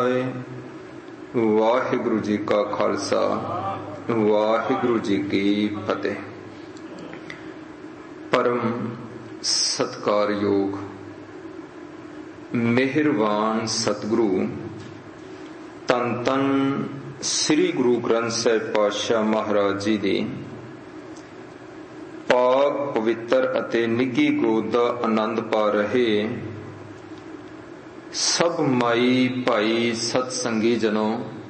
जाए। वाहिगुरु जी का खालसा, वाहिगुरु जी की फतेह। परम सत्कारयोग मेहरबान सतगुरु तन तन श्री गुरु ग्रंथ साहिब पातशाह महाराज जी दी पाक पवित्र अते निੱਘੀ गोद दा आनंद पा रहे सब माई भाई सतसंगी जनों,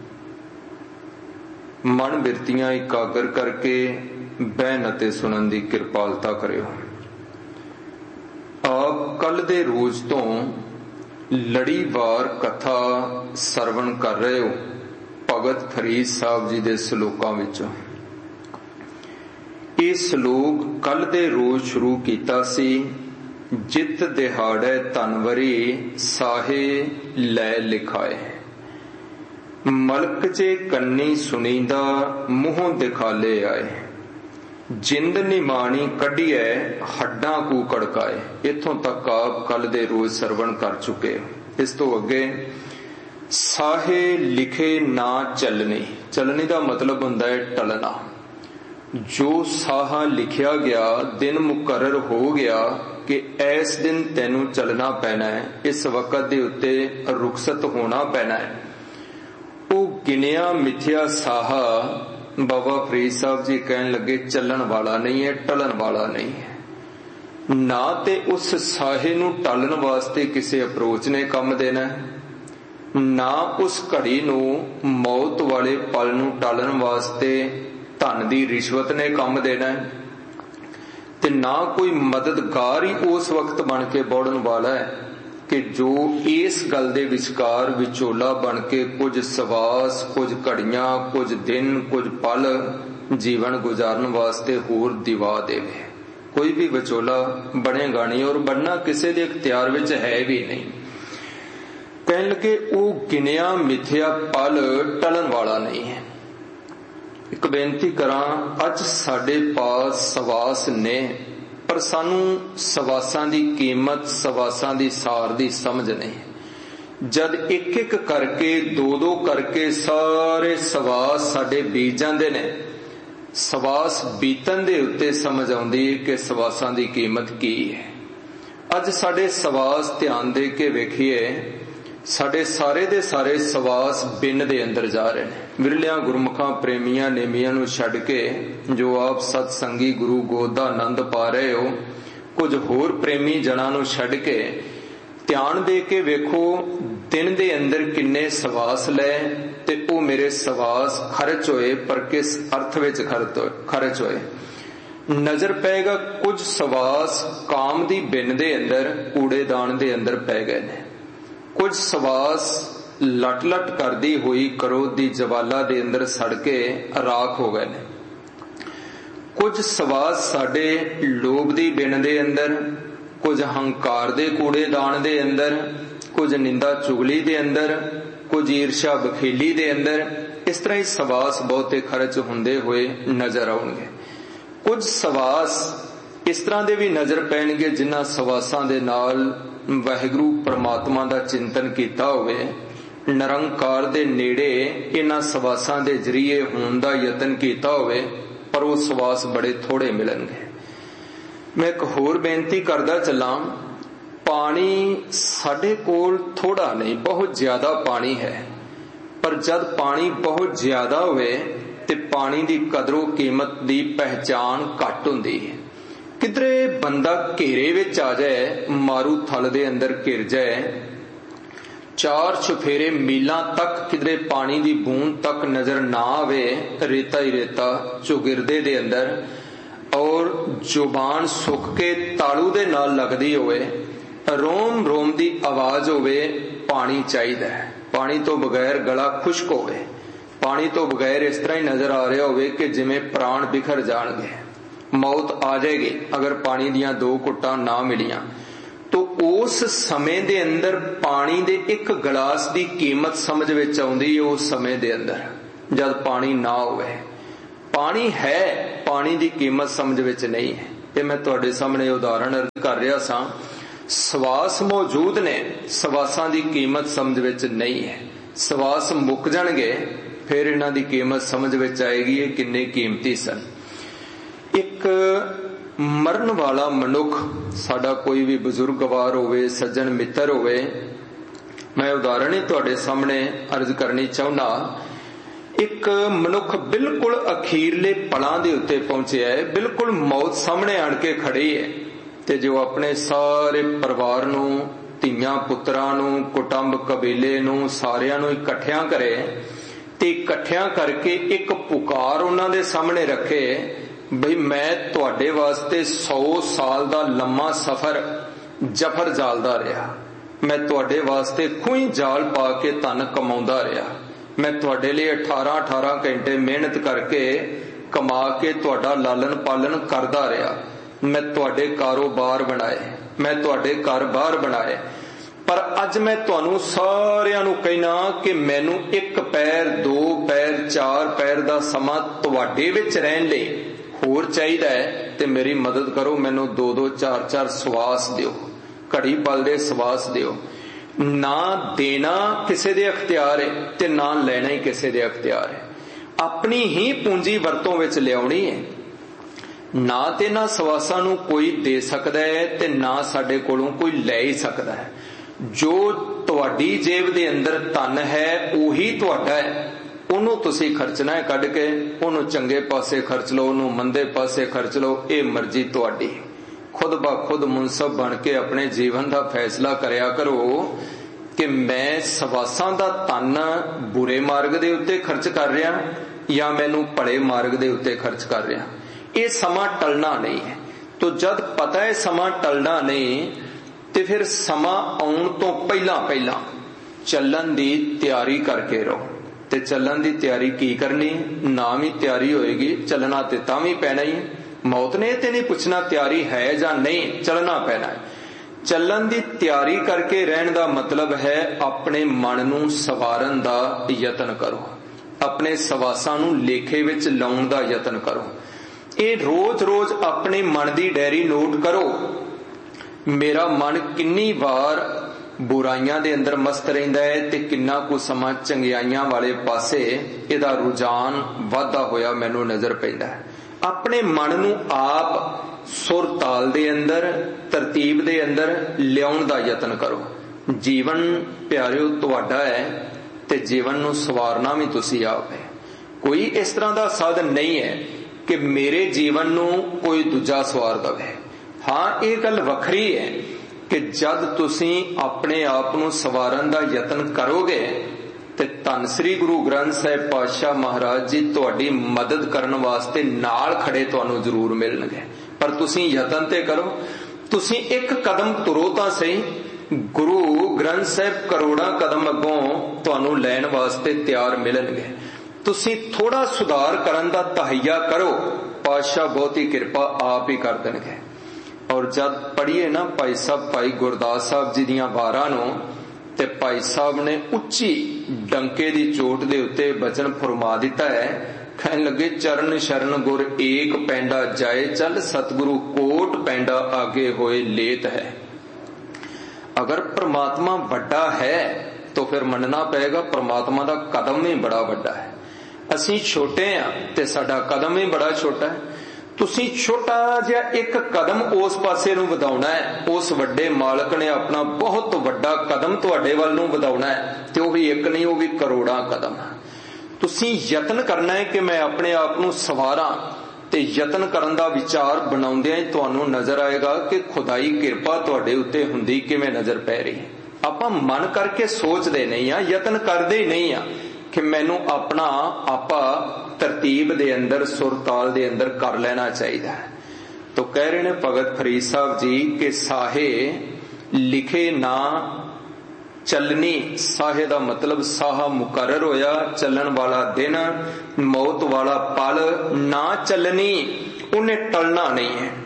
मन बिरतियां एकागर करके बहन अते सुनन दी किरपालता करियो। आप कल दे रोज तो लड़ीवार कथा सरवण कर रहे हो भगत फरीद साहब जी दे सलोकां विचों। ये सलोक कल दे रोज शुरू कीता सी, जित दिहाड़े तनवरी साहे लै लिखाए। मलक जे कन्नी सुनींदा मुंहों दिखाले आए। जिंद निमाणी कढ़िए हड्डां कू कड़काए। इथों तक आप कल दे रोज सरवण कर चुके हो। इस तो अगे साहे लिखे ना चलनी। चलनी का मतलब हुंदा है टलना। जो साहा लिखिया गया, दिन मुकर्रर हो गया कि इस दिन तेनू चलना पैना है, इस वक्त दे उत्ते रुखसत होना पैना है, वो गिनिया मिथ्या साहा बाबा फरीद साहब जी कहन लगे चलन वाला नहीं है, टलन वाला नहीं है। ना ते उस साहे नू टालन वास्ते किसी अप्रोच ने कम देना है, ना उस घड़ी नू मौत वाले पल नू टालन वास्ते धन दी रिश्वत ने कम देना है, ते ना कोई मददगार ही उस वक्त बन के बौड़न वाला है कि जो इस गल दे विचकार विचोला बन के कुछ सवास, कुछ घड़ियां, कुछ दिन, कुछ पल जीवन गुजारन वास्ते होर दिवा देवे। कोई भी विचोला बनेगा नहीं और बनना किसी दे इख्तियार विच है भी नहीं। कहन लगे वो गिनिया मिथ्या पल टलन वाला नहीं है। एक बेनती करा, अज साडे पास सवास ने, पर सानू सवासां दी कीमत, सवासां दी सार दी समझ नहीं। जद एक एक करके दो दो करके सारे सवास साडे बीत जांदे ने, सवास बीतन दे उत्ते समझ आउंदी है कि सवासां दी कीमत की है। अज साडे सवास ध्यान दे के वेखिए, साडे सारे दे सारे सवास बिन दे अंदर जा रहे हैं। विरलियां गुरमुखां प्रेमियां नेमियां नू छड्ड के जो आप सतसंगी गुरु गोद दा आनंद पा रहे हो, कुछ होर प्रेमी जनां नू छड्ड के ध्यान दे के वेखो दिन दे अंदर किन्ने सवास ले, ते ओ मेरे सवास खर्च होए, पर किस अर्थ विच खर्च होए। नजर पेगा कुछ सवास काम दी बिन दे अंदर, कूड़ेदान दे अंदर पै गए ने। कुछ सवास लट लट करदी हुई क्रोध दी जवाला दे अंदर सड़ के राख हो गए ने। कुछ सवास साडे लोभ दी बिन दे अंदर, कुछ हंकार दे कूड़ेदान दे अंदर, कुछ निंदा चुगली दे अंदर, कुछ ईर्ष्या बखेली दे अंदर, इस तरह ही सवास बहुते खर्च हुंदे हुए नजर आउणगे। कुछ सवास इस तरह दे भी नजर पैणगे जिन्हां सवासां दे नाल वाहिगुरु परमात्मा दा चिंतन कीता होवे, निरंकार दे नेड़े इन्हां सवासां दे जरिए होण दा यतन कीता होवे, पर वो सवास बड़े थोड़े मिलणगे। मैं एक होर बेनती करदा चलां, पानी साडे कोल थोड़ा नहीं बहुत ज्यादा पानी है, पर जद पानी बहुत ज्यादा होवे ते पानी दी कदरो कीमत दी पहचान घट हुंदी है। किधरे बंदा घेरे विच आ जाए, मारू थल दे अंदर घिर जाए, चार चुफेरे मीलां तक किधरे पानी दी बूंद तक नजर ना आवे, रेता ही रेता चौगिरदे दे अंदर, और जुबान सुक के तालू दे नाल लगदी होवे, रोम रोम दी आवाज होवे, पानी चाहिदा है। पानी तो बगैर गला खुश्क होवे, पानी तो बगैर इस तरह ही नजर आ रहा होवे कि जिवें प्राण बिखर जाणगे, मौत आ जाएगी अगर पानी दियां दो घुट्टां ना मिलियां। तो उस समय दे अंदर पानी दे एक गिलास दी कीमत समझ विच आउंदी है। उस समय दे अंदर जद पानी ना होवे, पानी है, पानी दी कीमत समझ विच नहीं है। ये मैं तुहाडे सामने उदाहरण अर्ज कर रहा सां। सवास मौजूद ने, सवासां दी कीमत समझ विच नहीं है। ਸਵਾਸ ਮੁੱਕ ਜਾਣਗੇ फिर इन्हां दी कीमत समझ विच आएगी ये किन्ने कीमती सन। एक मरण वाला मनुख साडा कोई भी बजुर्गवार होवे, सज्जन मित्र होवे, मैं उदाहरण ही तुहाडे सामने अर्ज करनी चाहुंदा। एक मनुख बिल्कुल अखीरले पलां दे उत्ते पहुंचिया है, बिल्कुल मौत सामने आण के खड़ी है, ते जो अपने सारे परिवार नूं, धीआं पुत्रां नूं, कुटुंब कबीले नूं सारियां नूं इकट्ठियां करे ते इकट्ठियां करके एक पुकार उन्हां दे सामने रखे बई मैं तुहाडे वास्ते 100 साल दा लम्मा सफर जफर जालदा रहा, मैं तुहाडे वास्ते खूही जाल पा के धन कमाउंदा रहा, मैं तुहाडे लिए 18-18 घंटे मेहनत करके कमा के तुहाडा लालन पालन करदा रहा, मैं तुहाडे कारोबार बनाए, मैं तुहाडे घर-बार बनाए, पर अज मैं तुहानू सारियां नू कहना कि मैनू 1 पैर 2 पैर 4 पैर दा समा तुहाडे विच रहन लई होर चाहीदा है ते मेरी मदद करो, मैनू 2-2 4-4 सवास दिओ, घड़ी पल दे सवास दिओ। ना देना किसे दे अख्तियार है ते ना लेना ही किसे दे अख्तियार है, अपनी ही पूंजी वरतों विच लियाउणी है। ना ते ना सवासां नू कोई दे सकदा है ते ना साडे कोलों कोई लै ही सकदा है। जो तुहाडी जेब दे अंदर धन है उही तुहाडा है, ओनू तुसी खर्चना है कढ के, ओनू चंगे पासे खर्च लो, ओनू मंदे पासे खर्च लो, ये मर्जी तुहाडी। खुद ब खुद मुनसब बन के अपने जीवन का फैसला करया करो कि मैं सवासां दा धन बुरे मार्ग दे उत्ते खर्च कर रहा या मैनू भले मार्ग दे उत्ते खर्च कर रहा। ये समा टलना नहीं है। तो जद पता है समा टलना नहीं ते फिर समा आउण तो पहला चलन दी तैयारी करके रहो। ते चलन दी तैयारी की करनी, ना भी तैयारी होएगी चलना ते तां भी पैना ही। मौत ने ते नहीं पूछना तैयारी है या नहीं, चलना पैना है। चलन दी तैयारी करके रहने दा मतलब है अपने मन नूं सवारन दा यतन करो, अपने सवासां नूं लेखे विच लाउण दा यतन करो। ये रोज रोज अपने मन दी डायरी नोट करो, मेरा मन किन्नी वार बुराइयां दे अंदर मस्त रहिंदा है ते किन्ना कुछ समा चंगियाइयां वाले पासे इहदा रुझान वाधा होया मैनू नजर पैंदा है। अपने मन नू आप सुर ताल दे अंदर, तरतीब दे अंदर लियाउण दा यतन करो। जीवन प्यारिओ तुहाडा है ते जीवन नू सवारना भी तुसी आप है। कोई इस तरह दा साधन नहीं है कि मेरे जीवन नू कोई दूजा सवार दवे। हाँ, ये गल वखरी है कि जद तुसी अपने आप नू सवारन दा यतन करोगे ते धन श्री गुरु ग्रंथ साहिब पातशाह महाराज जी तुहाडी मदद करन वास्ते नाल खड़े तुहानू जरूर मिलणगे। पर तुसी यतन ते करो, तुसी एक कदम तुरो तां सही, गुरु ग्रंथ साहिब करोड़ां कदम अगों तुहानू लैण वास्ते तैयार मिलणगे। तुसी थोड़ा सुधार करन दा तहैया करो, पातशाह बहुती किरपा आप ही कर देणगे। और जब पढ़िए ना भाई साहब भाई गुरदास साहब जी दियां वारां नूं ते भाई साहब ने उच्ची डंके दी चोट दे उत्ते बचन फरमा दिता है, कहन लगे चरण शरण गुर एक पैंडा जाए चल, सतगुरु कोट पैंडा आगे होए लेत है। अगर परमात्मा वड्डा है तो फिर मनना पएगा परमात्मा दा कदम भी बड़ा वड्डा है। असीं छोटे हां ते साडा कदम भी बड़ा छोटा है। तुसी छोटा जिहा एक कदम उस पासे नूं वधाउणा है, उस वड्डे मालक ने अपना बहुत वड्डा कदम तुहाडे वल नूं वधाउणा है, ते ओह भी एक नहीं, ओह भी करोड़ां कदम। तुसी यतन करना है कि मैं अपने आप नूं सवारां, ते यतन करन दा विचार बनाउंदिआं ही तुहानूं नजर आएगा कि खुदाई किरपा तुहाडे उत्ते हुंदी किवें नजर पै रही है। आपां मन करके सोचदे नहीं आ, यतन करदे ही नहीं आ कि मैनू अपना आपा तरतीब दे अंदर सुर ताल दे अंदर कर लेना चाहिए। तो कह रहे ने भगत फरीद साहब जी के साहे लिखे ना चलनी, साहे दा मतलब साहा मुकर्रर होया, चलन वाला दिन, मौत वाला पल, ना चलनी उन्हें टलना नहीं है,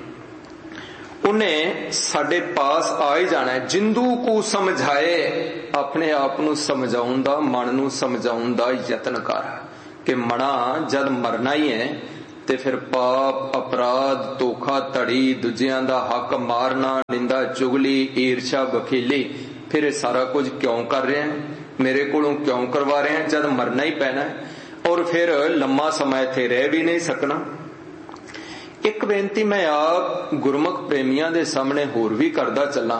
उन्हें साडे पास आ ही जाना है। जिंदू को समझाए, अपने आप नू समझाउण दा, मन नू समझाउण दा यतन कर कि मना जद मरना ही है ते फिर पाप अपराध धोखा धड़ी दूजियां दा हक मारना निंदा चुगली ईर्षा बखीली फिर सारा कुछ क्यों कर रहे हैं। मेरे कोलों क्यों करवा रहे हैं जब मरना ही पैना है और फिर लंबा समय इत्थे रह भी नहीं सकना। एक बेनती मैं आप गुरमुख प्रेमियां दे सामने होर भी करदा चला,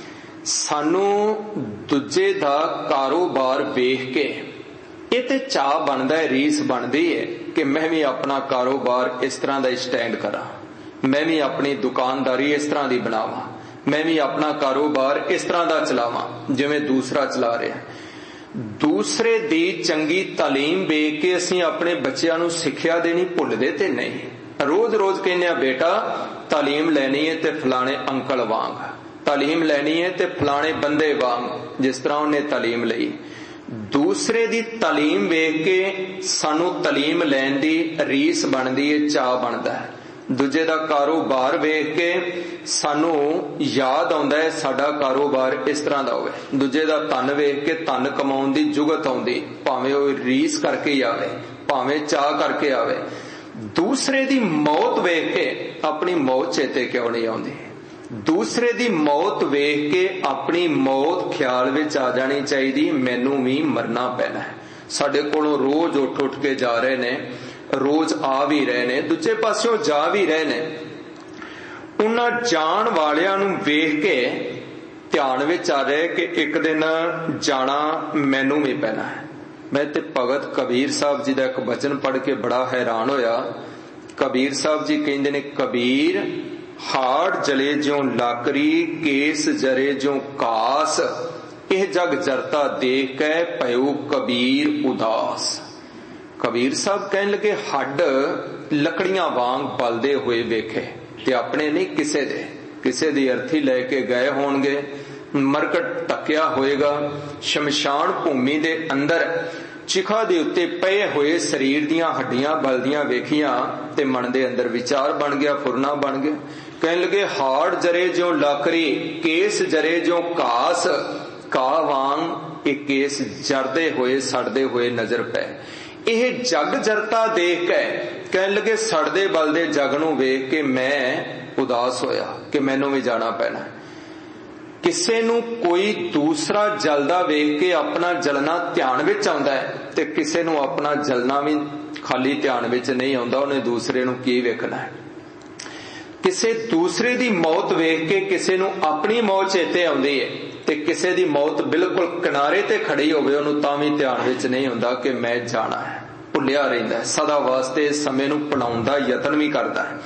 सानू दूजे दा कारोबार वेख के ये ते चाह बनदा है, रीस बनदी है कि मैं भी अपना कारोबार इस तरह का स्टैंड करा, मैं भी अपनी दुकानदारी इस तरह की बनावा, मैं भी अपना कारोबार इस तरह का चलावा जिवें दूसरा चला रहा। दूसरे दी चंगी तालीम वेख के असीं अपने बच्चों नूं सिक्ख्या देनी भुलदे ते नहीं। रोज रोज कहने बेटा तालीम लैनी है ते फलाने अंकल वांग, तालीम लैनी है ते फलाने बंदे वांग, जिस तरह उन्हें तालीम लई। दूसरे दी तालीम वेख के सानू तालीम लैन दी रीस बनदी है, चाह बनदा है। दूजे दा कारोबार वेख के सानू याद आउंदा है साडा कारोबार इस तरह दा होवे। दूजे दा धन वेख के धन कमाउण दी जुगत आउंदी, भावें ओह रीस करके ही आवे, भावें चाह करके आवे। दूसरे दी मौत वेख के अपनी मौत चेते क्यों नहीं आउंदी? दूसरे दी मौत वेख के अपनी मौत ख्याल विच आ जानी चाहिए, मैनू भी मरना पैना है। साडे कोलों रोज उठ उठ के जा रहे ने, रोज आ भी रहे ने, दूजे पासों जा भी रहे ने। उन्हां जाण वालियां नूं वेख के ध्यान विच आ रहे कि एक दिन जाना मैनू भी पैना है। मैं ते भगत कबीर साहब जी दा एक वचन पढ़ के बड़ा हैरान होया। कबीर साहब जी कहंदे ने, कबीर हाड़ जले ज्यों लाकरी, केस जरे ज्यों कास, यह जग जरता देख कै पयो कबीर उदास। कबीर साहब कहन लगे हड्ड लकड़ियां वांग बलदे हुए वेखे ते अपने नहीं किसे दी अर्थी लैके गए होणगे, मरकट टकिया होएगा। शमशान भूमि दे अंदर चिखा दे उत्ते पए हुए शरीर दियां हड्डियां बलदियां वेखियां ते मन दे अंदर विचार बन गया, फुरना बन गया। कहन लगे हाड़ जरे ज्यों लाकरी, केस जरे ज्यों घास, का वांग एक केस जरदे हुए सड़दे हुए नजर पै। यह जग जरता देख के कहन लगे सड़दे बलदे जग नूं वेख के मैं उदास होया कि मैनू भी जाना पैना। किसे नूं कोई दूसरा जलदा वेख के अपना जलना ध्यान विच आउंदा है ते किसे नूं अपना जलना भी खाली ध्यान विच नहीं आउंदा, उन्हें दूसरे नूं की वेखना है। किसे दूसरे दी मौत वेख के किसे नूं अपनी मौत चेते आउंदी है ते किसे दी मौत बिल्कुल किनारे ते खड़ी होवे उन्हें तां भी ध्यान विच नहीं हुंदा कि मैं जाना है। भुलिया रहिंदा है, सदा वास्ते इस समय नूं पनाउण दा यतन भी करदा है।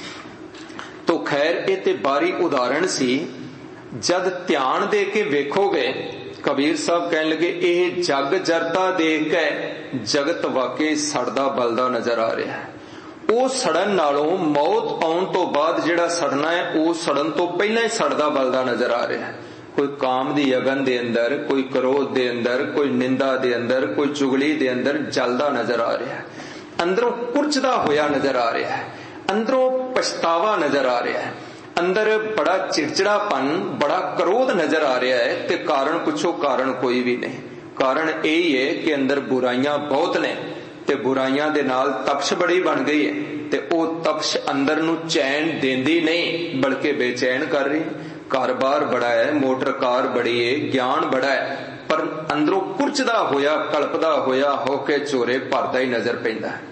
तो खैर ये ते बारी उदाहरण सी। जद ध्यान दे के वेखोगे, कबीर साहब कहने लगे यह जग जरता देख के जगत वाकई सड़दा बलदा नजर आ रहा है। वो सड़न नालों मौत आउण तो बाद जिहड़ा सड़ना है वो सड़न तो पहला ही सड़दा बलदा नजर आ रहा है। कोई काम दी अगन दे अंदर, कोई क्रोध दे अंदर, कोई निंदा दे अंदर, कोई चुगली दे अंदर जलदा नजर आ रहा है, अंदरों कुरचदा होया नजर आ रहा है, अंदरों पछतावा नजर आ रहा है, अंदर बड़ा चिड़चिड़ापन, बड़ा क्रोध नजर आ रहा है। ते कारण पुछो, कारण कोई भी नहीं। कारण यही है कि अंदर बुराइयां बहुत ने ते बुराइयां दे नाल तपश बड़ी बन गई है ते वो तपश अंदर नूं चैन देंदी नहीं बल्कि बेचैन कर रही। कारोबार बड़ा है, मोटर कार बड़ी है, ज्ञान बड़ा है, पर अंदरों कुरचदा होया कल्पदा होया होके चोरे भरदा ही नजर पैंदा है।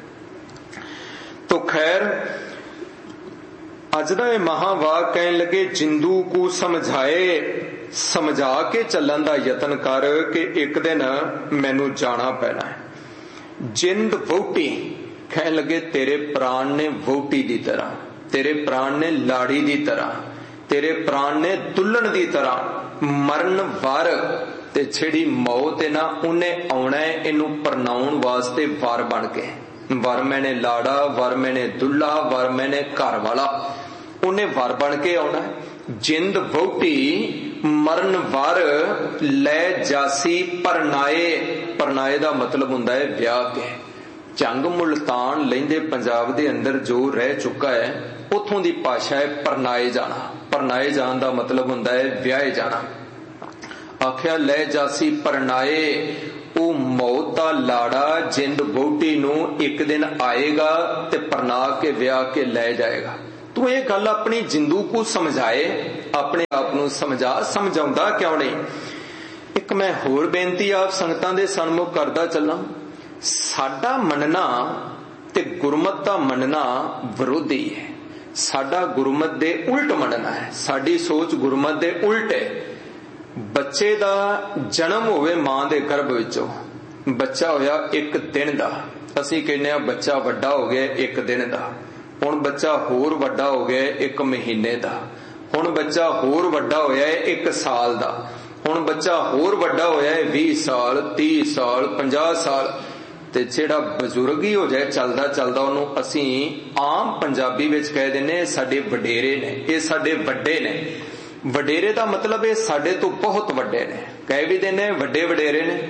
तो खैर अज दा महावाक कहन लगे जिंदू को समझाए, समझा के चलन दा यतन कर कि एक दिन मैनू जाना पैना है। जिंद वोटी कहन लगे तेरे प्राण ने वोटी दी तरह, तेरे प्राण ने लाड़ी दी तरह, तेरे प्राण ने दुल्हन दी तरह मरण वार ते छिड़ी मौत है ना उन्हें आना है इनू परनाउण वास्ते वार बन के। वर मैंने लाड़ा, वर मैंने दुल्हा, वर मैंने घर वाला, उन्हें वर बन के आना है। जिंद वोटी मरण वार लै जासी परनाए, परनाए दा मतलब हुंदा है ब्याह के। जंग मुल्तान लैंदे पंजाब दे अंदर जो रह चुका है उथों दी भाषा है परनाए जाना। परनाए जान दा मतलब हुंदा है ब्याहे जाना। आख्या लै जासी परनाए, वो मौत दा लाड़ा जिंद वोटी नू एक दिन आएगा ते परना के ब्याह के लै जाएगा। तू ये गल अपनी जिंदू को समझाए, अपने आप नू समझा, समझाउंदा क्यों नहीं? ਇੱਕ ਮੈਂ ਹੋਰ ਬੇਨਤੀ ਆਪ ਸੰਗਤਾਂ ਦੇ ਸਨਮੁਖ ਕਰਦਾ ਚੱਲਾਂ। ਸਾਡਾ ਮੰਨਣਾ ਤੇ ਗੁਰਮਤਿ ਦਾ ਮੰਨਣਾ ਵਿਰੋਧੀ ਹੈ। ਸਾਡਾ ਗੁਰਮਤਿ ਦੇ ਉਲਟ ਮੰਨਣਾ ਹੈ। ਸਾਡੀ ਸੋਚ ਗੁਰਮਤਿ ਦੇ ਉਲਟ ਹੈ। ਬੱਚੇ ਦਾ ਜਨਮ ਹੋਵੇ ਮਾਂ ਦੇ ਗਰਭ ਵਿੱਚੋਂ, ਬੱਚਾ ਹੋਇਆ ਇੱਕ ਦਿਨ ਦਾ, ਅਸੀਂ ਕਹਿੰਦੇ ਹਾਂ ਬੱਚਾ ਵੱਡਾ ਹੋ ਗਿਆ ਇੱਕ ਦਿਨ ਦਾ। ਹੁਣ ਬੱਚਾ ਹੋਰ ਵੱਡਾ ਹੋ ਗਿਆ ਇੱਕ ਮਹੀਨੇ ਦਾ। ਹੁਣ ਬੱਚਾ ਹੋਰ ਵੱਡਾ ਹੋਇਆ ਹੈ 1 ਸਾਲ ਦਾ। ਹੁਣ ਬੱਚਾ ਹੋਰ ਵੱਡਾ ਹੋਇਆ ਹੈ 20 ਸਾਲ 30 ਸਾਲ 50 ਸਾਲ। ਤੇ ਜਿਹੜਾ ਬਜ਼ੁਰਗ ਹੀ ਹੋ ਜਾਏ ਚੱਲਦਾ ਚੱਲਦਾ, ਉਹਨੂੰ ਅਸੀਂ ਆਮ ਪੰਜਾਬੀ ਵਿੱਚ ਕਹਿ ਦਿੰਦੇ ਇਹ ਸਾਡੇ ਵਡੇਰੇ ਨੇ, ਇਹ ਸਾਡੇ ਵੱਡੇ ਨੇ। ਵਡੇਰੇ ਦਾ ਮਤਲਬ ਇਹ ਸਾਡੇ ਤੋਂ ਬਹੁਤ ਵੱਡੇ ਨੇ, ਕਹਿ ਵੀ ਦਿੰਦੇ ਵੱਡੇ ਵਡੇਰੇ ਨੇ।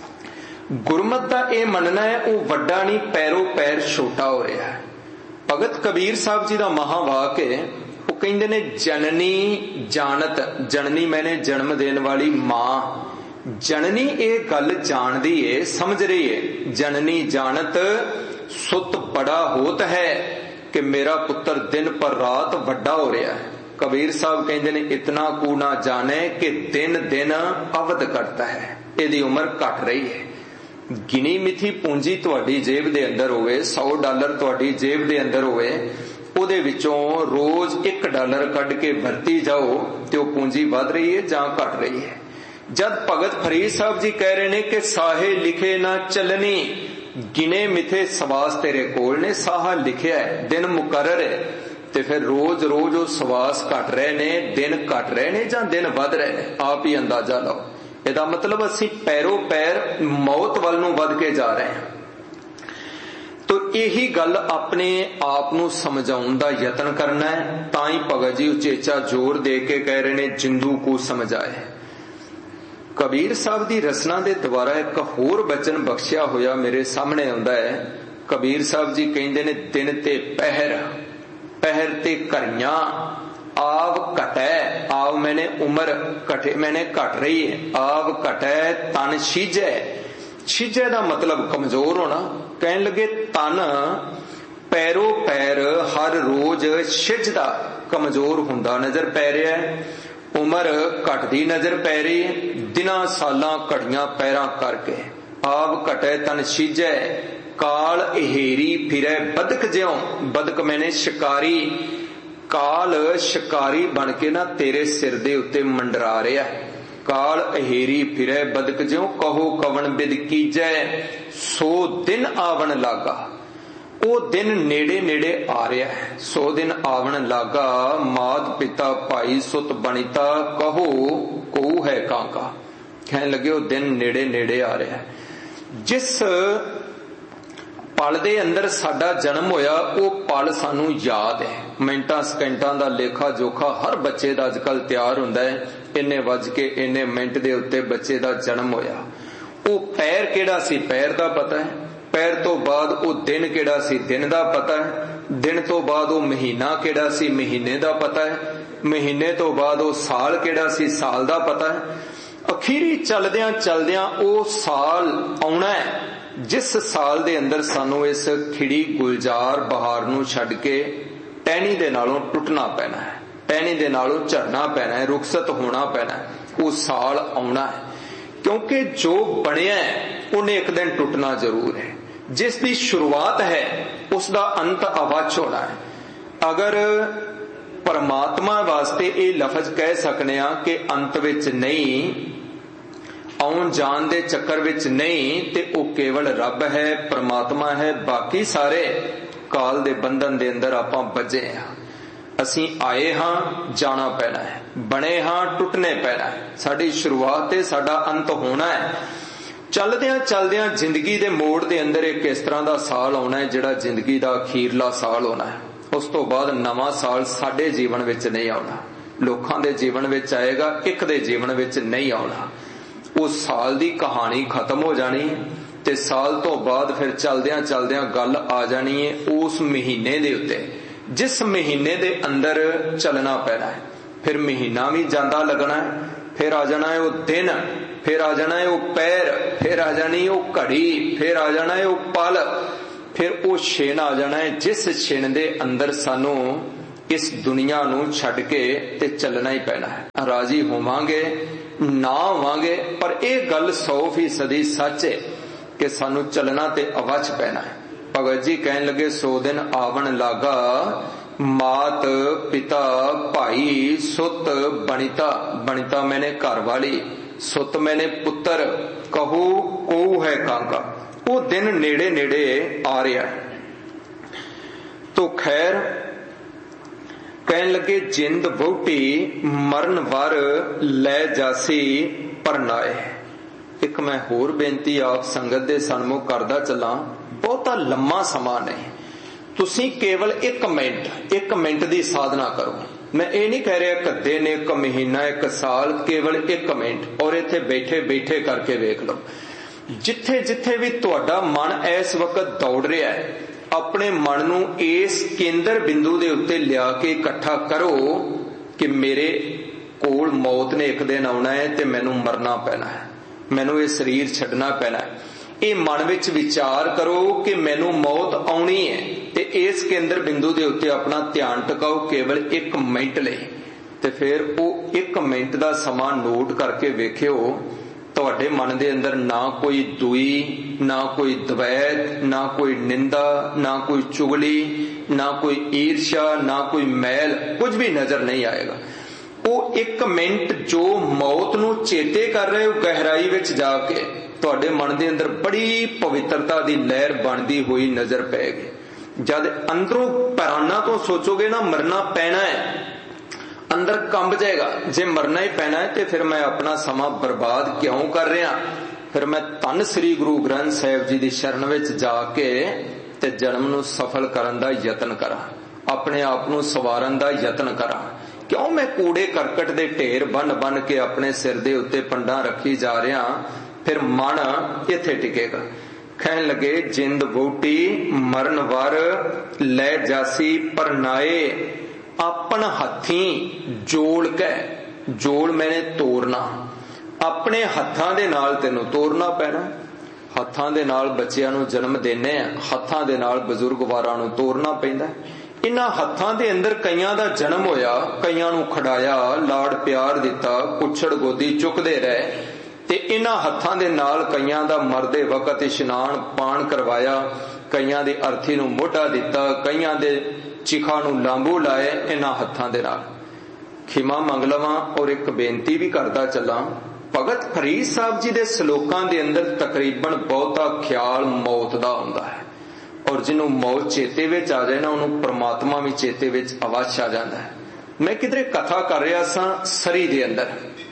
ਗੁਰਮਤਿ ਦਾ ਇਹ ਮੰਨਣਾ ਹੈ ਉਹ ਵੱਡਾ ਨਹੀਂ, ਪੈਰੋਂ ਪੈਰ ਛੋਟਾ ਹੋ ਰਿਹਾ ਹੈ। ਭਗਤ ਕਬੀਰ ਸਾਹਿਬ ਜੀ ਦਾ ਮਹਾਵਾਕ ਹੈ, ਉਹ ਕਹਿੰਦੇ ਨੇ ਜਨਨੀ ਜਾਣਤ, ਜਨਨੀ ਮੈਨੇ ਜਨਮ ਦੇਣ ਵਾਲੀ ਮਾਂ। ਜਨਨੀ ਇਹ ਗੱਲ ਜਾਣਦੀ ਏ, ਸਮਝ ਰਹੀ ਏ। ਜਨਨੀ ਜਾਣਤ ਸੁਤ ਬੜਾ ਹੋਤ ਹੈ ਕਿ ਮੇਰਾ ਪੁੱਤਰ ਦਿਨ ਪਰ ਰਾਤ ਵੱਡਾ ਹੋ ਰਿਹਾ ਹੈ। ਕਬੀਰ ਸਾਹਿਬ ਕਹਿੰਦੇ ਨੇ ਇਤਨਾ ਕੂ ਨਾ ਜਾਣੇ ਕਿ ਦਿਨ ਦਿਨ ਅਵਧ ਕਰਤਾ ਹੈ, ਇਹਦੀ ਉਮਰ ਘਟ ਰਹੀ ਹੈ। ਗਿਣੀ ਮਿਥੀ ਪੂੰਜੀ ਤੁਹਾਡੀ ਜੇਬ ਦੇ ਅੰਦਰ ਹੋਵੇ, $100 ਤੁਹਾਡੀ ਜੇਬ ਦੇ ਅੰਦਰ ਹੋਵੇ, ਉਹਦੇ ਵਿੱਚੋਂ ਰੋਜ਼ $1 ਕੱਢ ਕੇ ਵਰਤੀ ਜਾਓ ਤੇ ਉਹ ਪੂੰਜੀ ਵੱਧ ਰਹੀ ਹੈ ਜਾਂ ਘਟ ਰਹੀ ਹੈ। ਜਦ ਭਗਤ ਫਰੀਦ ਸਾਹਿਬ ਜੀ ਕਹਿ ਰਹੇ ਨੇ ਕਿ ਸਾਹੇ ਲਿਖੇ ਨਾ ਚੱਲਣੀ, ਗਿਣੇ ਮਿਥੇ ਸਵਾਸ ਤੇਰੇ ਕੋਲ ਨੇ। ਸਾਹਾ ਲਿਖਿਆ ਹੈ, ਦਿਨ ਮੁਕਰਰ ਹੈ, ਤੇ ਫਿਰ ਰੋਜ਼ ਰੋਜ਼ ਉਹ ਸਵਾਸ ਘਟ ਰਹੇ ਨੇ, ਦਿਨ ਘਟ ਰਹੇ ਨੇ ਜਾਂ ਦਿਨ ਵੱਧ ਰਹੇ ਨੇ, ਆਪ ਹੀ ਅੰਦਾਜ਼ਾ ਲਾਓ। ਇਹਦਾ ਮਤਲਬ ਅਸੀਂ ਪੈਰੋਂ ਪੈਰ ਮੌਤ ਵੱਲ ਨੂੰ ਵੱਧ ਕੇ ਜਾ ਰਹੇ ਹਾਂ। ਤੋ ਇਹੀ ਗੱਲ ਆਪਣੇ ਆਪ ਨੂੰ ਸਮਝਾਉਣ ਦਾ ਯਤਨ ਕਰਨਾ ਹੈ। ਤਾਂ ਹੀ ਭਗਤ ਜੀ ਉਚੇਚਾ ਜ਼ੋਰ ਦੇ ਕੇ ਕਹਿ ਰਹੇ ਨੇ ਜਿੰਦੂ ਕੋ ਸਮਝਾਏ। ਕਬੀਰ ਸਾਹਿਬ ਦੀ ਰਚਨਾ ਦੇ ਦੁਆਰਾ ਇੱਕ ਹੋਰ ਬਚਨ ਬਖਸ਼ਿਆ ਹੋਇਆ ਮੇਰੇ ਸਾਹਮਣੇ ਆਉਂਦਾ ਹੈ। ਕਬੀਰ ਸਾਹਿਬ ਜੀ ਕਹਿੰਦੇ ਨੇ ਦਿਨ ਤੇ ਪਹਿਰ, ਪਹਿਰ ਤੇ ਘਰੀਆਂ, ਆਵ ਘਟੈ, ਆਵ ਮੈਨੇ ਉਮਰ ਘਟੇ, ਮੈਨੇ ਘਟ ਰਹੀ ਹੈ। ਆਵ ਘਟੈ ਤਨ ਛੀਜੈ, ਛੀਜੈ ਦਾ ਮਤਲਬ ਕਮਜ਼ੋਰ ਹੋਣਾ। ਕਹਿਣ ਲੱਗੇ ਤਨ ਪੈਰੋਂ ਪੈਰ ਹਰ ਰੋਜ਼ ਛਿਜਦਾ, ਕਮਜ਼ੋਰ ਹੁੰਦਾ ਨਜ਼ਰ ਪੈ ਰਿਹਾ ਹੈ। ਉਮਰ ਘਟਦੀ ਨਜ਼ਰ ਪੈ ਰਹੀ ਹੈ, ਦਿਨਾਂ ਸਾਲਾਂ ਘੜੀਆਂ ਪੈਰਾਂ ਕਰਕੇ। ਆਵ ਘਟੈ ਤਨ ਛੀਜੈ, ਕਾਲ ਅਹੇਰੀ ਫਿਰੈ ਬਦਕ ਜਿਉਂ, ਬਦਕ ਮੈਨੇ ਸ਼ਿਕਾਰੀ। ਕਾਲ ਸ਼ਿਕਾਰੀ ਬਣ ਕੇ ਨਾ ਤੇਰੇ ਸਿਰ ਦੇ ਉੱਤੇ ਮੰਡਰਾ ਰਿਹਾ। ਕਾਲ ਅਹੇਰੀ ਫਿਰੈ ਬਦਕ ਜਿਉਂ, ਕਹੋ ਕਵਣ ਬਿਦ ਕੀਜੈ, ਸੋ ਦਿਨ ਆਵਣ ਲਾਗਾ। ਉਹ ਦਿਨ ਨੇੜੇ ਨੇੜੇ ਆ ਰਿਹਾ ਹੈ, ਸੋ ਦਿਨ ਆਵਣ ਲਾਗਾ। ਮਾਤ ਪਿਤਾ ਭਾਈ ਸੁਤ ਬਣੀਤਾ, ਕਹੋ ਕੋ ਹੈ ਕਾਂਕਾ। ਕਹਿਣ ਲੱਗੇ ਉਹ ਦਿਨ ਨੇੜੇ ਨੇੜੇ ਆ ਰਿਹਾ ਹੈ। ਜਿਸ ਪਲ ਦੇ ਅੰਦਰ ਸਾਡਾ ਜਨਮ ਹੋਇਆ ਉਹ ਪਲ ਸਾਨੂੰ ਯਾਦ ਹੈ। ਮਿੰਟਾਂ ਸਕਿੰਟਾਂ ਦਾ ਲੇਖਾ ਜੋਖਾ ਹਰ ਬੱਚੇ ਦਾ ਅੱਜ ਕੱਲ ਤਿਆਰ ਹੁੰਦਾ ਹੈ। ਇੰਨੇ ਵੱਜ ਕੇ ਇੰਨੇ ਮਿੰਟ ਦੇ ਉੱਤੇ ਬੱਚੇ ਦਾ ਜਨਮ ਹੋਇਆ। ਉਹ ਪੈਰ ਕਿਹੜਾ ਸੀ ਪੈਰ ਦਾ ਪਤਾ ਹੈ, ਪੈਰ ਤੋਂ ਬਾਅਦ ਉਹ ਦਿਨ ਕਿਹੜਾ ਸੀ ਦਿਨ ਦਾ ਪਤਾ ਹੈ, ਦਿਨ ਤੋਂ ਬਾਅਦ ਉਹ ਮਹੀਨਾ ਕਿਹੜਾ ਸੀ ਮਹੀਨੇ ਦਾ ਪਤਾ ਹੈ, ਮਹੀਨੇ ਤੋਂ ਬਾਅਦ ਉਹ ਸਾਲ ਕਿਹੜਾ ਸੀ ਸਾਲ ਦਾ ਪਤਾ ਹੈ। ਅਖੀਰੀ ਚਲਦਿਆਂ ਚਲਦਿਆਂ ਉਹ ਸਾਲ ਆਉਣਾ ਹੈ ਜਿਸ ਸਾਲ ਦੇ ਅੰਦਰ ਸਾਨੂੰ ਇਸ ਖਿੜੀ ਗੁਲਜ਼ਾਰ ਬਹਾਰ ਨੂੰ ਛੱਡ ਕੇ ਟਹਿਣੀ ਦੇ ਨਾਲੋਂ ਟੁੱਟਣਾ ਪੈਣਾ ਹੈ, ਟਹਿਣੀ ਦੇ ਨਾਲੋਂ ਝੜਨਾ ਪੈਣਾ ਹੈ, ਰੁਖਸਤ ਹੋਣਾ ਪੈਣਾ ਹੈ। ਉਹ ਸਾਲ ਆਉਣਾ ਹੈ ਕਿਉਂਕਿ ਜੋ ਬਣਿਆ ਉਹਨੇ ਇੱਕ ਦਿਨ ਟੁੱਟਣਾ ਜ਼ਰੂਰ ਹੈ। ਜਿਸ ਦੀ ਸ਼ੁਰੂਆਤ ਹੈ ਉਸ ਦਾ ਅੰਤ ਅਵੱਛ ਹੋਣਾ ਹੈ। ਅਗਰ ਪਰਮਾਤਮਾ ਵਾਸਤੇ ਇਹ ਲਫ਼ਜ਼ ਕਹਿ ਸਕਨੇ ਆ ਕਿ ਅੰਤ ਵਿੱਚ ਨਹੀਂ, ਆਉਣ ਜਾਣ ਦੇ ਚੱਕਰ ਵਿੱਚ ਨਹੀਂ, ਤੇ ਉਹ ਕੇਵਲ ਰੱਬ ਹੈ, ਪਰਮਾਤਮਾ ਹੈ। ਬਾਕੀ ਸਾਰੇ ਕਾਲ ਦੇ ਬੰਧਨ ਦੇ ਅੰਦਰ ਆਪਾਂ ਬੱਝੇ ਹਾਂ। ਅਸੀਂ ਆਏ ਹਾਂ, ਜਾਣਾ ਪੈਣਾ ਹੈ, ਬਣੇ ਹਾਂ, ਟੁੱਟਣੇ ਪੈਣਾ ਹੈ। ਸਾਡੀ ਸ਼ੁਰੂਆਤ ਤੇ ਸਾਡਾ ਅੰਤ ਹੋਣਾ ਹੈ। ਚੱਲਦਿਆਂ ਚੱਲਦਿਆਂ ਜ਼ਿੰਦਗੀ ਦੇ ਮੋੜ ਦੇ ਅੰਦਰ ਇੱਕ ਇਸ ਤਰ੍ਹਾਂ ਦਾ ਸਾਲ ਆਉਣਾ ਹੈ ਜਿਹੜਾ ਜ਼ਿੰਦਗੀ ਦਾ ਅਖੀਰਲਾ ਸਾਲ ਹੋਣਾ ਹੈ। ਉਸ ਤੋਂ ਬਾਅਦ ਨਵਾਂ ਸਾਲ ਸਾਡੇ ਜੀਵਨ ਵਿੱਚ ਨਹੀਂ ਆਉਣਾ, ਲੋਕਾਂ ਦੇ ਜੀਵਨ ਵਿੱਚ ਆਏਗਾ, ਇੱਕ ਦੇ ਜੀਵਨ ਵਿੱਚ ਨਹੀਂ ਆਉਣਾ। ਉਸ ਸਾਲ ਦੀ ਕਹਾਣੀ ਖਤਮ ਹੋ ਜਾਣੀ ਹੈ ਤੇ ਸਾਲ ਤੋਂ ਬਾਅਦ ਫਿਰ ਚੱਲਦਿਆਂ ਚੱਲਦਿਆਂ ਗੱਲ ਆ ਜਾਣੀ ਹੈ ਉਸ ਮਹੀਨੇ ਦੇ ਉੱਤੇ ਜਿਸ ਮਹੀਨੇ ਦੇ ਅੰਦਰ ਚੱਲਣਾ ਪੈਣਾ ਹੈ। ਫਿਰ ਮਹੀਨਾ ਵੀ ਜਾਂਦਾ ਲੱਗਣਾ ਹੈ, ਫਿਰ ਆ ਜਾਣਾ ਹੈ ਉਹ ਦਿਨ, ਫਿਰ ਆ ਜਾਣਾ ਹੈ ਉਹ ਪੈਰ, ਫਿਰ ਆ ਜਾਣੀ ਉਹ ਘੜੀ, ਫਿਰ ਆ ਜਾਣਾ ਹੈ ਉਹ ਪਲ, ਫਿਰ ਉਹ ਛਿਣ ਆ ਜਾਣਾ ਹੈ ਜਿਸ ਛਿਣ ਦੇ ਅੰਦਰ ਸਾਨੂੰ ਇਸ ਦੁਨੀਆ ਨੂੰ ਛੱਡ ਕੇ ਤੇ ਚੱਲਣਾ ਹੀ ਪੈਣਾ ਹੈ। ਰਾਜੀ ਹੋਵਾਂਗੇ ना होवांगे, पर यह गल 100% सच है कि सानू चलना ते अवच पैना है। भगत जी कहन लगे, 100 दिन आवन लागा, मात पिता भाई सुत बनिता, बनिता मैंने घर वाली, सुत मैंने पुत्र, कहू को है कांका। वो दिन नेड़े नेड़े आ रहा है। तो खैर कहन लगे, जिंद वोटी मरण वर लै जासी परनाए। एक मैं होर बेनती आप संगत दे सन्मुख करदा चला, बहुता लम्मा समा नहीं, तुसी केवल 1 मिनट दी साधना करो। मैं ये नहीं कह रहा 1 दिन 1 महीना 1 साल, केवल 1 मिनट, और इत्थे बैठे बैठे करके वेख लो। जिथे जिथे भी तुहाडा मन इस वक्त दौड़ रहा है, अपने मन नू इस केंद्र बिंदु दे उत्ते लिया के इकट्ठा करो कि मेरे कोल मौत ने एक दिन आना है ते मैनू मरना पैना है, मैनू ये शरीर छड्डना पैना है। ये मन विच विचार करो कि मैनू मौत आनी है, ते इस केंद्र बिंदु दे उत्ते अपना ध्यान टिकाओ केवल 1 मिनट लई। ते फिर वो 1 मिनट दा समा नोट करके वेखियो, तुहाडे मन दे अंदर ना कोई दुई, ना कोई द्वैत, ना कोई निंदा, ना कोई चुगली, ना कोई ईर्ष्या, ना कोई मैल, कुछ भी नजर नहीं आएगा। वो 1 मिनट जो मौत नू चेते कर रहे हो, गहराई विच जाके तुहाडे मन दे अंदर बड़ी पवित्रता दी लहर बनदी हुई नजर पैगी। जद अंदरों पराना तो सोचोगे ना मरना पैना है, अंदर कंब जाएगा, जे मरना ही पैना है तो फिर मैं अपना समा बर्बाद क्यों कर रहा, फिर मैं धन श्री गुरु ग्रंथ साहिब जी की शरण विच जाके ते जन्म नू सफल करन दा यतन करा, अपने आप नू सवारन दा यतन करा। क्यों मैं कूड़े करकट दे ढेर बन बन के अपने सिर दे उत्ते पंडा रखी जा रहा, फिर मन इत्थे टिकेगा। कहन लगे, जिंद वोटी मरण वर लै जासी परनाए, अपन हथी जोड़ के, जोड़ मैंने तोड़ना, अपने हत्थां दे नाल तेनू तोड़ना पैना। हत्थां दे नाल बच्चियां नू जन्म देने, हत्थां दे नाल बजुर्ग वारां नू तोड़ना पैंदा। इन्हां हत्थां दे अंदर कईयां दा जन्म होया, कईयां नू खड़ाया, लाड़ प्यार दिता, कुछड़ गोदी चुकदे रहे, ते इन्हां हत्थां दे नाल कईयां दा मरदे वक्त इशनान पान करवाया, कईयां दी अर्थी नू मोढा दिता, कईयां दे चिखा नू लांबू लाए इन्हां हत्थां दे नाल। खिमा मंग लवां और एक बेनती भी करदा चला, भगत फरीद साहब जी दे सलोकां दे अंदर तकरीबन बहुता ख्याल मौत दा हुंदा है, और जिन्हों मौत चेते विच आ जाए ना, उन्होंने परमात्मा भी चेते विच अवश्य आ जाता है। मैं किधरे कथा कर रहा सा सरी दे अंदर,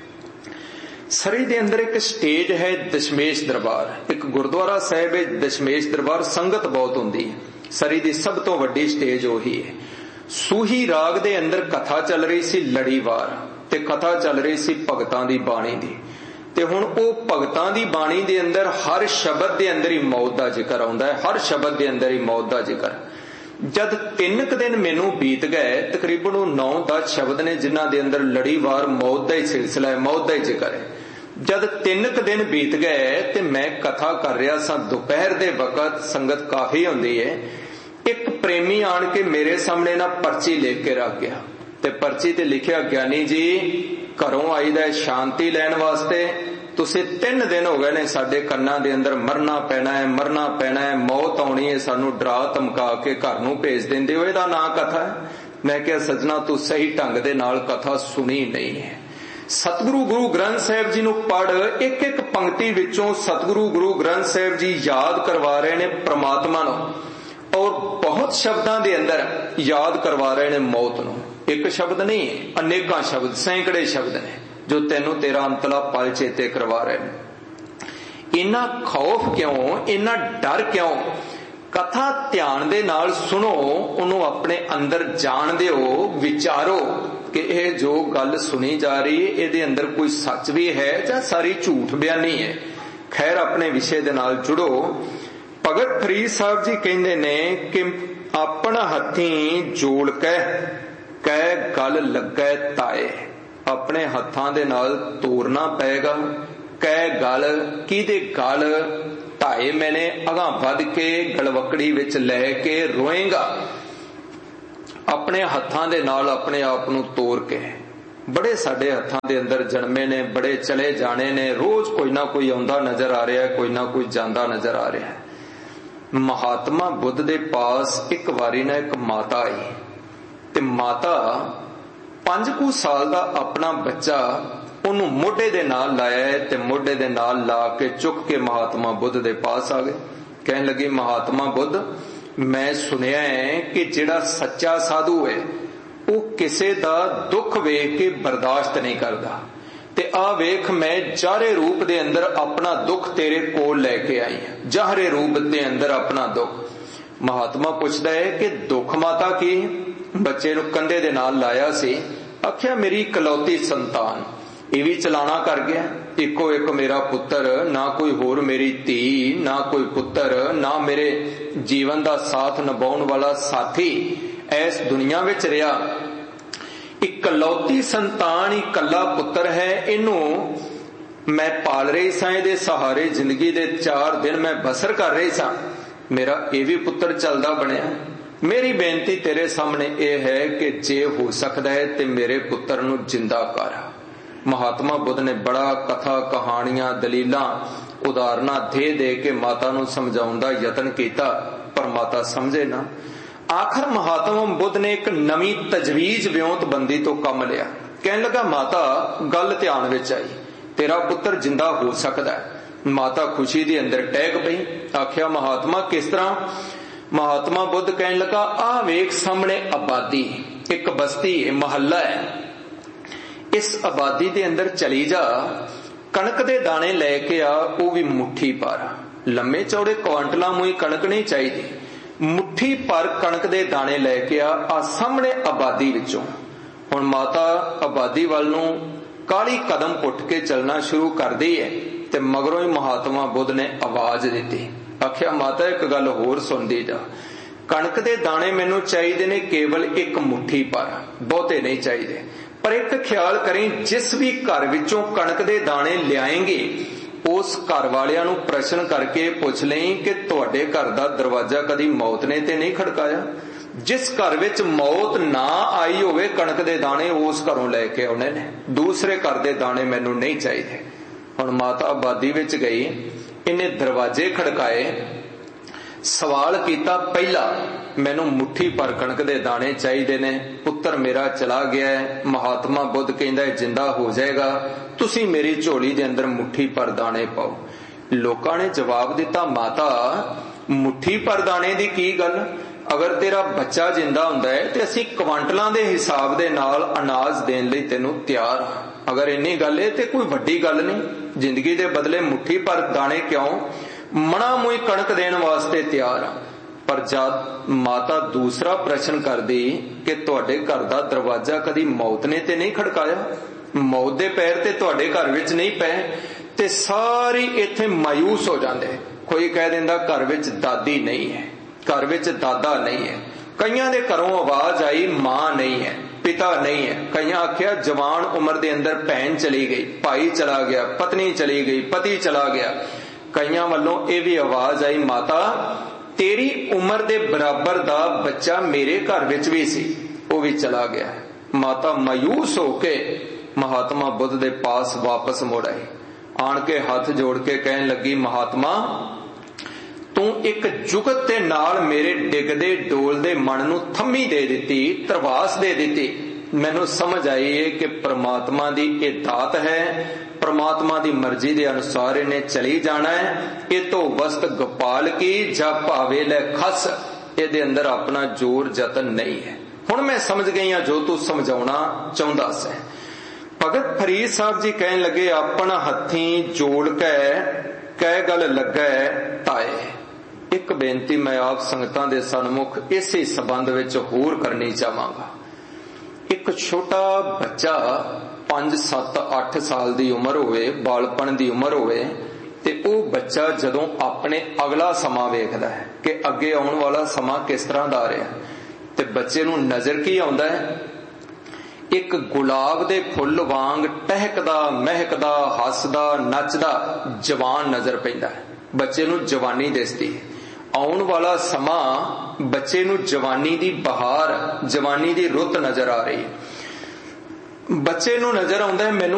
सरी दे अंदर एक स्टेज है दशमेश दरबार, एक गुरुद्वारा साहिब है दशमेश दरबार, संगत बहुत हुंदी है। सरी दी सब तो वड्डी स्टेज ओही है। सूही राग दे अंदर कथा चल रही सी लड़ीवार, ते कथा चल रही सी भगतां दी बाणी दी, ते हुण ओ भगतां दी बाणी दे अंदर हर शब्द दे अंदर ही मौत दा जिक्र आउंदा है, हर शब्द दे अंदर ही मौत दा जिक्र। जद 3 दिन मैनू बीत गए, तकरीबन 9-10 शब्द ने जिन्हां दे अंदर लड़ीवार मौत दा ही सिलसिला है, मौत दा ही जिक्र है। जद 3 दिन बीत गए ते मैं कथा कर रहा सा, दोपहर दे वक्त संगत काफी हुंदी है, एक प्रेमी आन के मेरे सामने ना पर्ची लिख के रख गया, ते पर्ची ते लिखिया, ज्ञानी जी घरों आईदा शांति लैण वास्ते, तुसीं 3 दिन हो गए ने साडे कन्नां दे अंदर मरना पैना है, मरना पैना है, मौत आउणी है, सानू डरा धमका के घर नूं भेज दिंदे हो, इहदा नां कथा है। मैं कहा, सजना तू सही ढंग दे नाल कथा सुनी नहीं है। सतगुरु गुरु ग्रंथ साहिब जी नूं पढ़, एक एक पंक्ति विचों सतगुरु गुरु ग्रंथ साहिब जी याद करवा रहे ने परमात्मा नूं, और बहुत शब्दां दे अंदर याद करवा रहे ने मौत नूं। एक शब्द नहीं है, अनेकां शब्द, सैकड़े शब्द ने जो तेनू तेरा अंतला पल चेते करवा रहे ने। इन्ना खौफ क्यों, इन्ना डर क्यों? कथा ध्यान दे नाल सुनो, उन्हों अपने अंदर जान दिओ, विचारो कि यह जो गल सुनी जा रही है इहदे अंदर कोई सच भी है या सारी झूठ बयानी है। खैर अपने विषय दे नाल जुड़ो। भगत फरीद साहब जी कहंदे ने कि अपना हथी जोड़ कै गल लगे ताए, अपने हत्थां दे नाल तोड़ना पेगा। कै गल किहदे गल ताए, मैंने अगां वध के गलवकड़ी विच लैके रोएगा, अपने हत्थां दे नाल अपने आप नूं तोड़ के। बड़े साडे हत्थां दे अंदर जन्मे ने, बड़े चले जाने ने, रोज कोई ना कोई आउंदा नजर आ रहा है, कोई ना कोई जांदा नजर आ रहा है। महात्मा बुद्ध दे पास एक वारी ना एक माता आई ते माता 5 कुछ साल दा अपना बच्चा उन्होंने मोढे दे नाल लाया है ते मोढे दे नाल ला के चुक के महात्मा बुद्ध दे पास आ गए। कहने लगी, महात्मा बुद्ध, मैं सुनिया है कि जिहड़ा सच्चा साधु है वो किसे दा दुख वेख के बर्दाश्त नहीं करता, ते आ वेख मैं जाहरे रूप दे अंदर अपना दुख तेरे कोल लैके आई हां, जाहरे रूप दे अंदर अपना दुख। महात्मा पूछदा है कि दुख माता की? बच्चे नूं कंधे दे नाल लाया सी, आख्या मेरी इकलौती संतान, ये भी चलाना कर गया, इको एक मेरा पुत्र, ना कोई होर मेरी धी, ना कोई पुत्र, ना मेरे जीवन का साथ निभाउण वाला साथी इस दुनिया विच रहा। इकलौती संतान, इकल्ला पुत्र है, इनू मैं पाल रही सा, इहदे सहारे जिंदगी दे 4 दिन मैं बसर कर रही सा, मेरा ये भी पुत्र चलदा बनिया। मेरी बेनती तेरे सामने यह है कि जे हो सकता है ते मेरे पुत्र नू जिंदा कर। महात्मा बुद्ध ने बड़ा कथा कहानियां दलीलां उदाहरणा दे दे के माता नू समझाउण दा यतन किया, पर माता समझे ना। आखिर महात्मा बुद्ध ने एक नवी तजवीज विਉਂਤਬੰਦੀ तो कम लिया। कहने लगा, माता गल ध्यान विच आई, तेरा पुत्र जिंदा हो सकता है। माता खुशी दे अंदर टहक पई, आख्या महात्मा किस तरह? महात्मा बुद्ध कहने लगा, आ वेख सामने आबादी, एक बस्ती है, महल्ला है, इस आबादी दे अंदर चली जा, कणक दे दाने लैके आ, वो भी मुट्ठी पर, लम्मे चौड़े क्वांटलां मुई कणक नहीं चाहिए, मुट्ठी पर कणक दे दाने लैके आ सामने आबादी विचों। हुण माता आबादी वाल नूं काली कदम पुट के चलना शुरू कर दी है, ते मगरों ही महात्मा बुद्ध ने आवाज दी, आख्या माता एक गल होर सुनदी जा, कणक दे दाने मैनू चाहिए ने केवल एक मुट्ठी पर, बहुते नहीं चाहिए, पर एक ख्याल करें, जिस भी घर विचों कणक दे दाने लियाएंगे उस घर वालियां नूं प्रश्न करके पूछ लें कि तुहाडे घर दा दरवाजा कदी मौत ने ते नहीं खड़काया। जिस घर विच मौत ना आई होवे कणक दे दाने उस घरों लैके आउणे ने, दूसरे घर दे दाने मैनू नहीं चाहिए। हुण माता आबादी विच गई, इन्हें दरवाजे खड़काए, सवाल किया, पहला मैनू मुट्ठी पर कणक दे दाने चाहिए ने, पुत्र मेरा चला गया है। महात्मा बुद्ध कहंदा जिंदा हो जाएगा, तुसी मेरी झोली दे अंदर मुट्ठी पर दाने पाओ। लोकां ने जवाब दिता, माता मुट्ठी पर दाने दी की गल? अगर तेरा बच्चा जिंदा हुंदा है ते असीं क्वांटलां दे हिसाब दे नाल अनाज देण लई तैनूं तैयार हां। अगर इन्नी गल है ते कोई वड्डी गल नहीं, जिंदगी दे बदले मुट्ठी पर दाने क्यों? मना मुई कणक देण वास्ते तैयार हां। पर जद माता दूसरा प्रश्न कर दी कि तुहाडे घर दा दरवाजा कदी मौत ने ते नहीं खड़काया, मौत दे पैर ते तुहाडे घर विच नहीं पए, ते सारी इत्थे मायूस हो जांदे। कोई कह दिंदा घर विच दादी नहीं है, घर विच दादा नहीं है, कईयां दे घरों आवाज आई मां नहीं है, पिता नहीं है, कईयां आख्या जवान उम्र दे अंदर भैन चली गई, भाई चला गया, पत्नी चली गई, पति चला गया। कईयां वालों ये भी आवाज आई, माता तेरी उम्र दे बराबर दा बच्चा मेरे घर विच भी सी, वो भी चला गया। माता मायूस होके महात्मा बुद्ध दे पास वापस मुड़ आई, आन के हाथ जोड़ के कहन लगी, महात्मा तू एक जुगत दे नाल मेरे डिगदे डोलदे मन नूं थम्मी दे दिती, तरवास दे दिती। मैनू समझ आई है कि परमात्मा दी ये दात है, परमात्मा दी मर्जी दे अनुसार इन्हें चली जाना है। ये तो वस्त गोपाल की जा भावे ले खस, ये अंदर अपना जोर जतन नहीं है। हुण मैं समझ गई हां जो तू समझाउणा चाहुंदा सी। भगत फरीद साहब जी कहन लगे, अपन हथी जोड़ के कै गल लगे ताए। एक बेनती मैं आप संगतां दे सन्मुख इसे संबंध विच होर करनी चाहांगा। एक छोटा बच्चा 5, 7, 8 साल दी उम्र होवे, बालपन दी उम्र होवे, ते वो बच्चा जदों अपने अगला समा वेखदा है कि अगे आउण वाला समा किस तरह दा आ रहा, ते बच्चे नूं नजर की आउंदा है? एक गुलाब दे फुੱਲ वांग टहकदा महकदा हसदा नचदा जवान नजर पैंदा है। बच्चे नूं जवानी दिसदी है। आउण वाला समा बच्चे नूं जवानी दी बहार, जवानी दी रुत नजर आ रही है। ਬੱਚੇ ਨੂੰ ਨਜ਼ਰ ਆਉਂਦਾ ਹੈ ਮੈਨੂੰ